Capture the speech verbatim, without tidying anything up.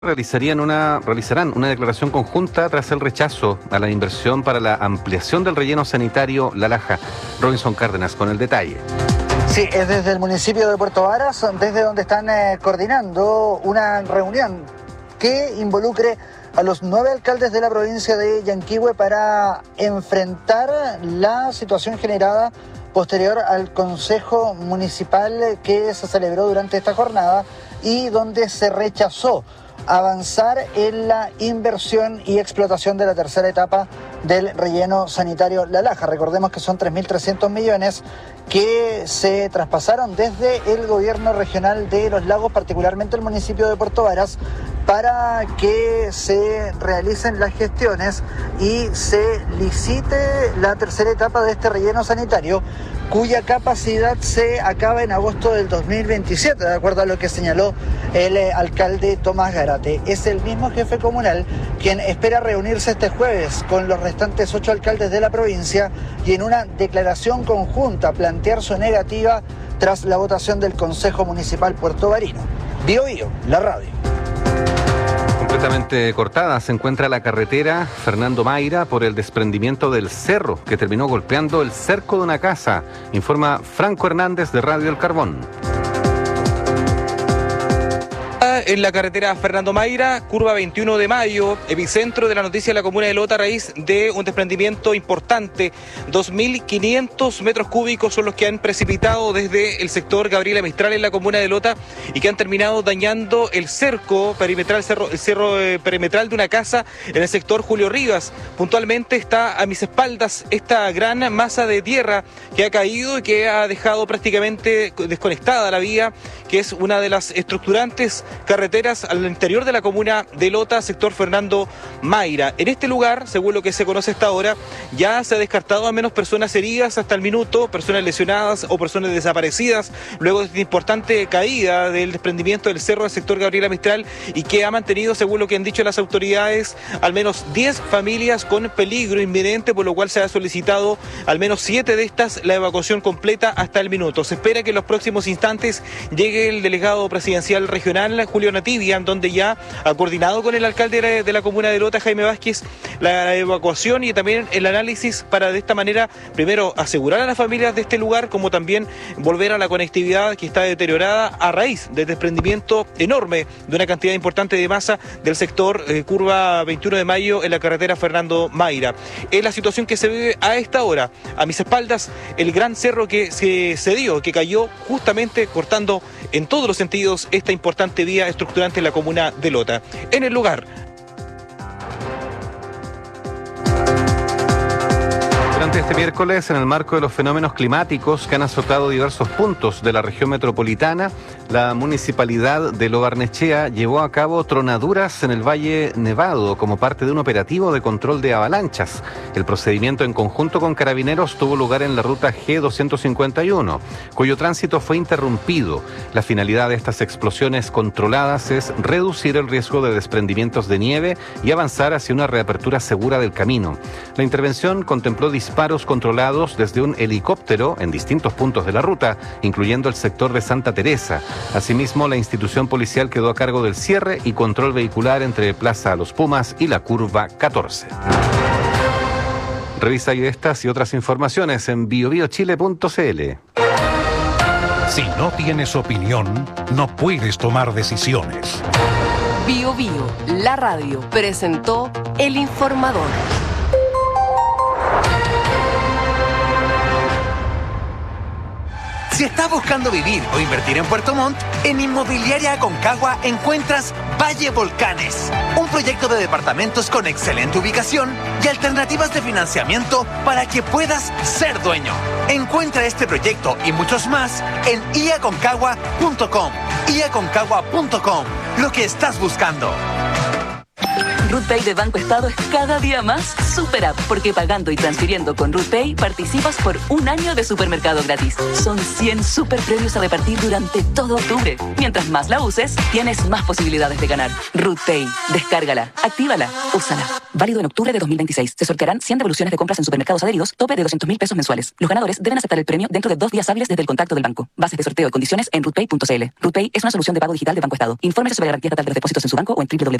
Realizarían una, realizarán una declaración conjunta tras el rechazo a la inversión para la ampliación del relleno sanitario La Laja. Robinson Cárdenas con el detalle. Sí, es desde el municipio de Puerto Varas, desde donde están eh, coordinando una reunión que involucre a los nueve alcaldes de la provincia de Yanquihue para enfrentar la situación generada posterior al Consejo Municipal que se celebró durante esta jornada y donde se rechazó avanzar en la inversión y explotación de la tercera etapa del relleno sanitario La Laja. Recordemos que son tres mil trescientos millones que se traspasaron desde el gobierno regional de Los Lagos, particularmente el municipio de Puerto Varas, para que se realicen las gestiones y se licite la tercera etapa de este relleno sanitario, cuya capacidad se acaba en agosto del dos mil veintisiete, de acuerdo a lo que señaló el eh, alcalde Tomás Garate. Es el mismo jefe comunal quien espera reunirse este jueves con los restantes ocho alcaldes de la provincia y en una declaración conjunta plantear su negativa tras la votación del Consejo Municipal puertovarino. Bio Bio, la radio. Completamente cortada se encuentra la carretera Fernando Mayra por el desprendimiento del cerro que terminó golpeando el cerco de una casa, informa Franco Hernández de Radio El Carbón. En la carretera Fernando Mayra, curva veintiuno de mayo, epicentro de la noticia de la comuna de Lota a raíz de un desprendimiento importante. dos mil quinientos metros cúbicos son los que han precipitado desde el sector Gabriela Mistral en la comuna de Lota y que han terminado dañando el cerco perimetral, el cerro, el cerro eh, perimetral de una casa en el sector Julio Rivas. Puntualmente está a mis espaldas esta gran masa de tierra que ha caído y que ha dejado prácticamente desconectada la vía, que es una de las estructurantes carreteras al interior de la comuna de Lota, sector Fernando Mayra. En este lugar, según lo que se conoce hasta ahora, ya se ha descartado al menos personas heridas hasta el minuto, personas lesionadas o personas desaparecidas, luego de esta importante caída del desprendimiento del cerro del sector Gabriela Mistral y que ha mantenido, según lo que han dicho las autoridades, al menos diez familias con peligro inminente, por lo cual se ha solicitado al menos siete de estas la evacuación completa hasta el minuto. Se espera que en los próximos instantes llegue el delegado presidencial regional, Julio Nativia, donde ya ha coordinado con el alcalde de la comuna de Lota, Jaime Vázquez, la evacuación y también el análisis para de esta manera, primero, asegurar a las familias de este lugar, como también volver a la conectividad que está deteriorada a raíz del desprendimiento enorme de una cantidad importante de masa del sector eh, curva veintiuno de mayo en la carretera Fernando Mayra. Es la situación que se vive a esta hora. A mis espaldas, el gran cerro que se cedió, que cayó justamente cortando en todos los sentidos esta importante vía estructurante en la comuna de Lota. En el lugar, durante este miércoles, en el marco de los fenómenos climáticos que han azotado diversos puntos de la región metropolitana, la municipalidad de Lo Barnechea llevó a cabo tronaduras en el Valle Nevado como parte de un operativo de control de avalanchas. El procedimiento en conjunto con carabineros tuvo lugar en la ruta G doscientos cincuenta y uno, cuyo tránsito fue interrumpido. La finalidad de estas explosiones controladas es reducir el riesgo de desprendimientos de nieve y avanzar hacia una reapertura segura del camino. La intervención contempló disparos controlados desde un helicóptero en distintos puntos de la ruta, incluyendo el sector de Santa Teresa. Asimismo, la institución policial quedó a cargo del cierre y control vehicular entre Plaza Los Pumas y la curva catorce. Revisa estas y otras informaciones en bio bio chile punto c l. Si no tienes opinión, no puedes tomar decisiones. Bio Bio, la radio, presentó El Informador. Si estás buscando vivir o invertir en Puerto Montt, en Inmobiliaria Aconcagua encuentras Valle Volcanes, un proyecto de departamentos con excelente ubicación y alternativas de financiamiento para que puedas ser dueño. Encuentra este proyecto y muchos más en i aconcagua punto com. i aconcagua punto com, lo que estás buscando. RootPay de Banco Estado es cada día más super app, porque pagando y transfiriendo con RootPay participas por un año de supermercado gratis. Son cien super premios a repartir durante todo octubre. Mientras más la uses, tienes más posibilidades de ganar. RootPay. Descárgala, actívala, úsala. Válido en octubre de dos mil veintiséis. Se sortearán cien devoluciones de compras en supermercados adheridos, tope de doscientos mil pesos mensuales. Los ganadores deben aceptar el premio dentro de dos días hábiles desde el contacto del banco. Bases de sorteo y condiciones en rootpay punto c l. RootPay es una solución de pago digital de Banco Estado. Infórmese sobre la garantía estatal de los depósitos en su banco o en w w w